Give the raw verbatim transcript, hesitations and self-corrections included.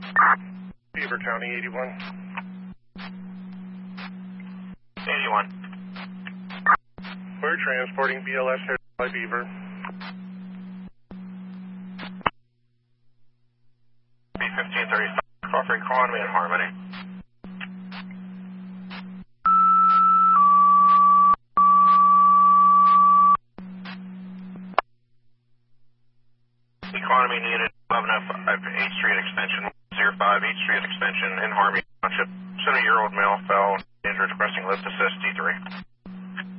Beaver County, eighty-one. eighty-one. We're transporting B L S here by Beaver. B fifteen thirty-five, call for economy and harmony. Economy needed eleven oh five, eighth Street extension, one oh five, eighth Street extension in Harmony Township. seventy-year-old male fell, injured, requesting lift assist, D three.